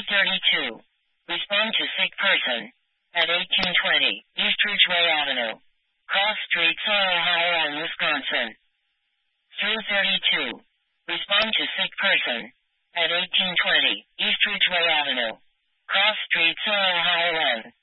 332. Respond to sick person. At 1820 East Ridgeway Avenue. Cross Street, Sorrel, Ohio, Wisconsin. 332. Respond to sick person. At 1820 East Ridgeway Avenue. Cross Street, Sorrel, Ohio.